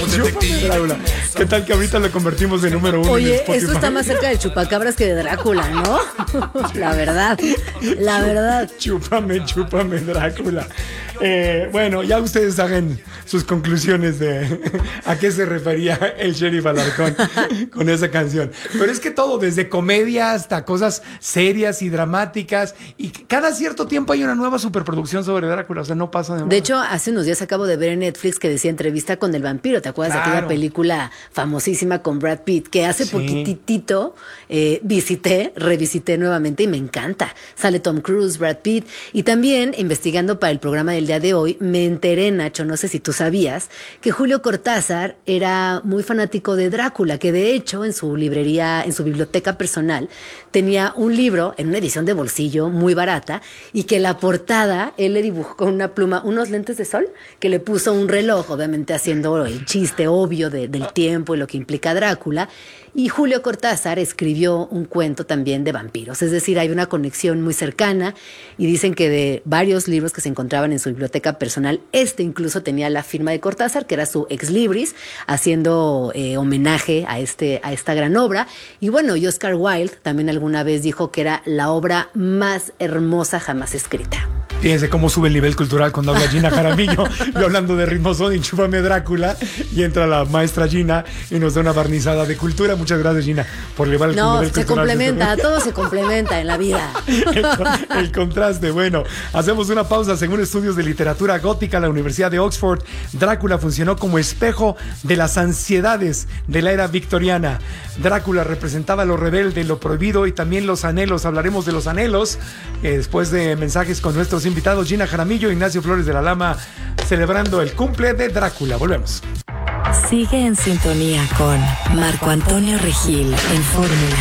Chúpame Drácula. ¿Qué tal que ahorita lo convertimos en número 1? Oye, esto está más cerca del chupacabras que de Drácula, ¿no? La verdad. Chúpame Drácula. Bueno, ya ustedes hagan sus conclusiones de a qué se refería el Sheriff Alarcón con esa canción. Pero es que todo, desde comedia hasta cosas serias y dramáticas, y cada cierto tiempo hay una nueva superproducción sobre Drácula, o sea, no pasa de moda. De hecho, hace unos días acabo de ver en Netflix que decía Entrevista con el vampiro. ¿Te acuerdas de aquella película famosísima con Brad Pitt? Que hace poquitito revisité nuevamente y me encanta. Sale Tom Cruise, Brad Pitt. Y también, investigando para el programa del día de hoy, me enteré, Nacho, no sé si tú sabías, que Julio Cortázar era muy fanático de Drácula, que de hecho en su librería, en su biblioteca personal, tenía un libro en una edición de bolsillo muy barata, y que la portada él le dibujó con una pluma unos lentes de sol, que le puso un reloj, obviamente haciendo el chiste obvio del tiempo y lo que implica Drácula. Y Julio Cortázar escribió un cuento también de vampiros, es decir, hay una conexión muy cercana, y dicen que de varios libros que se encontraban en su biblioteca personal, incluso tenía la firma de Cortázar, que era su ex libris, haciendo homenaje a esta gran obra. Y bueno, y Oscar Wilde también alguna vez dijo que era la obra más hermosa jamás escrita. Fíjense cómo sube el nivel cultural cuando habla Gina Jaramillo. Yo hablando de ritmozón y Chúpame Drácula, y entra la maestra Gina y nos da una barnizada de cultura. Muchas gracias, Gina, por elevar el nivel cultural. No, se complementa, todo se complementa en la vida. El contraste. Bueno, hacemos una pausa. Según estudios de literatura gótica, la Universidad de Oxford, Drácula funcionó como espejo de las ansiedades de la era victoriana. Drácula representaba lo rebelde, lo prohibido y también los anhelos. Hablaremos de los anhelos después de mensajes con nuestros invitados Gina Jaramillo e Ignacio Flores de la Lama, celebrando el cumple de Drácula. Volvemos. Sigue en sintonía con Marco Antonio Regil en Fórmula.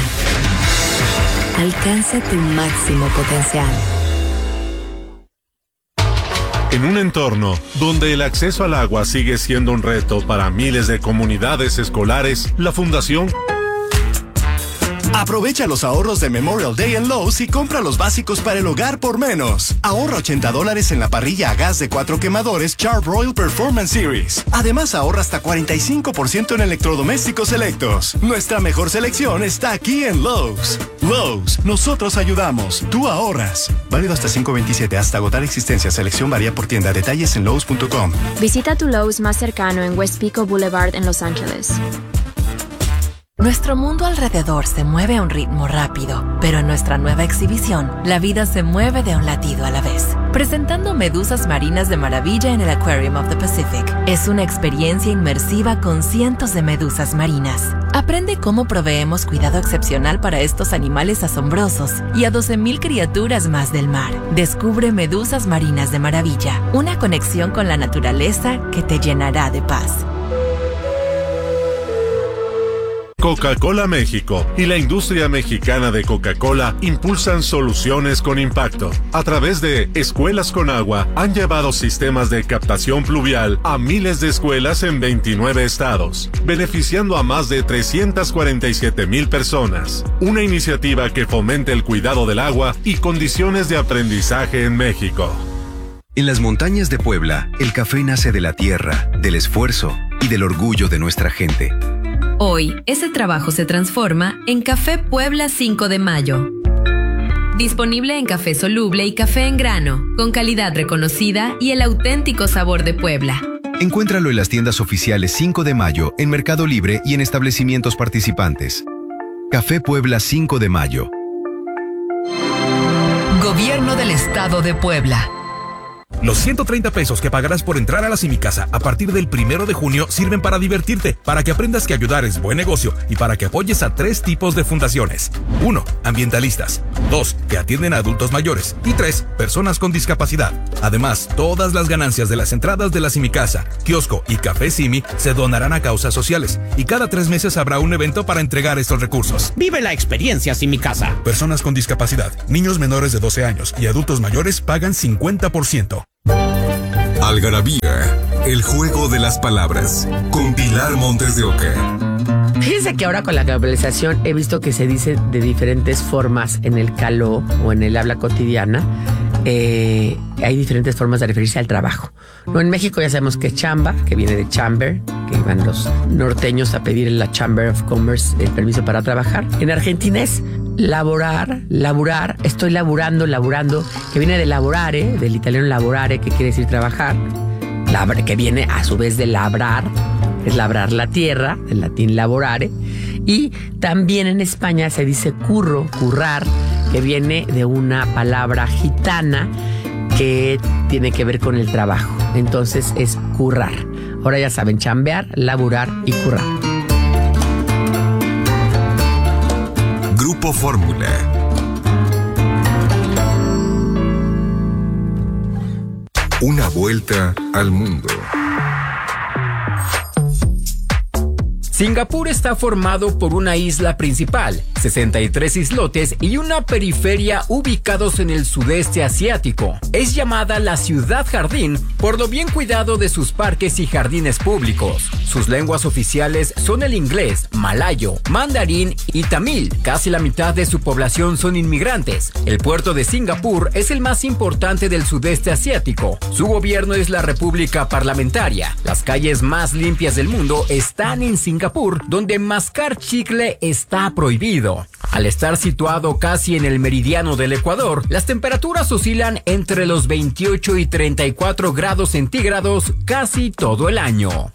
Alcanza tu máximo potencial. En un entorno donde el acceso al agua sigue siendo un reto para miles de comunidades escolares, la Fundación... Aprovecha los ahorros de Memorial Day en Lowe's y compra los básicos para el hogar por menos. Ahorra $80 en la parrilla a gas de 4 quemadores Char-Broil Performance Series. Además, ahorra hasta 45% en electrodomésticos selectos. Nuestra mejor selección está aquí en Lowe's. Lowe's, nosotros ayudamos, tú ahorras. Válido hasta 5/27, hasta agotar existencia. Selección varía por tienda. Detalles en Lowe's.com. Visita tu Lowe's más cercano en West Pico Boulevard en Los Ángeles. Nuestro mundo alrededor se mueve a un ritmo rápido, pero en nuestra nueva exhibición, la vida se mueve de un latido a la vez. Presentando medusas marinas de maravilla en el Aquarium of the Pacific. Es una experiencia inmersiva con cientos de medusas marinas. Aprende cómo proveemos cuidado excepcional para estos animales asombrosos y a 12,000 criaturas más del mar. Descubre Medusas Marinas de Maravilla, una conexión con la naturaleza que te llenará de paz. Coca-Cola México y la industria mexicana de Coca-Cola impulsan soluciones con impacto. A través de Escuelas con Agua, han llevado sistemas de captación pluvial a miles de escuelas en 29 estados, beneficiando a más de 347,000 personas. Una iniciativa que fomenta el cuidado del agua y condiciones de aprendizaje en México. En las montañas de Puebla, el café nace de la tierra, del esfuerzo y del orgullo de nuestra gente. Hoy, ese trabajo se transforma en Café Puebla 5 de Mayo. Disponible en café soluble y café en grano, con calidad reconocida y el auténtico sabor de Puebla. Encuéntralo en las tiendas oficiales 5 de Mayo, en Mercado Libre y en establecimientos participantes. Café Puebla 5 de Mayo. Gobierno del Estado de Puebla. Los 130 pesos que pagarás por entrar a la Simicasa a partir del 1 de junio sirven para divertirte, para que aprendas que ayudar es buen negocio y para que apoyes a 3 tipos de fundaciones. 1. Ambientalistas. 2. Que atienden a adultos mayores. Y 3. Personas con discapacidad. Además, todas las ganancias de las entradas de la Simicasa, kiosco y Café Simi se donarán a causas sociales. Y cada 3 meses habrá un evento para entregar estos recursos. Vive la experiencia Simicasa. Personas con discapacidad, niños menores de 12 años y adultos mayores pagan 50%. Algarabía, el juego de las palabras, con Pilar Montes de Oca. Fíjense que ahora con la globalización he visto que se dice de diferentes formas en el caló o en el habla cotidiana. Hay diferentes formas de referirse al trabajo. No, en México ya sabemos que es chamba, que viene de chamber, que iban los norteños a pedir en la Chamber of Commerce el permiso para trabajar. En Argentina es laborar, estoy laburando, que viene de lavorare, del italiano lavorare, que quiere decir trabajar, que viene a su vez de labrar, es labrar la tierra, del latín lavorare, y también en España se dice currar, que viene de una palabra gitana que tiene que ver con el trabajo, entonces es currar. Ahora ya saben, chambear, laburar y currar. Grupo Fórmula. Una vuelta al mundo. Singapur está formado por una isla principal, 63 islotes y una periferia ubicados en el sudeste asiático. Es llamada la ciudad jardín por lo bien cuidado de sus parques y jardines públicos. Sus lenguas oficiales son el inglés, malayo, mandarín y tamil. Casi la mitad de su población son inmigrantes. El puerto de Singapur es el más importante del sudeste asiático. Su gobierno es la república parlamentaria. Las calles más limpias del mundo están en Singapur, donde mascar chicle está prohibido. Al estar situado casi en el meridiano del Ecuador, las temperaturas oscilan entre los 28 y 34 grados centígrados casi todo el año.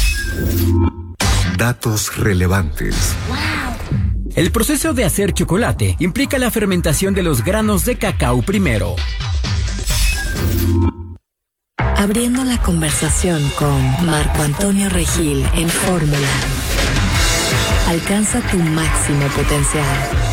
Datos relevantes. El proceso de hacer chocolate implica la fermentación de los granos de cacao primero. Abriendo la conversación con Marco Antonio Regil en Fórmula. Alcanza tu máximo potencial.